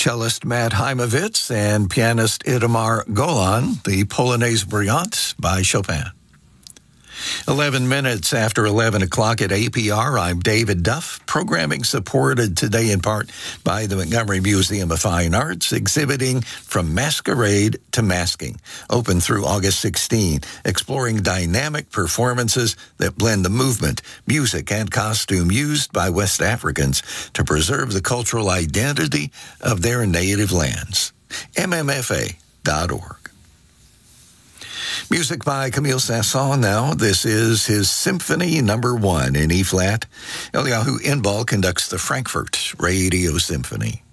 Cellist Matt Heimovitz and pianist Itamar Golan, the Polonaise Brillante by Chopin. 11 minutes after 11 o'clock at APR, I'm David Duff. Programming supported today in part by the Montgomery Museum of Fine Arts, exhibiting From Masquerade to Masking, open through August 16, exploring dynamic performances that blend the movement, music, and costume used by West Africans to preserve the cultural identity of their native lands. MMFA.org. Music by Camille Saint-Saëns now. This is his Symphony No. 1 in E-flat. Eliyahu Inbal conducts the Frankfurt Radio Symphony.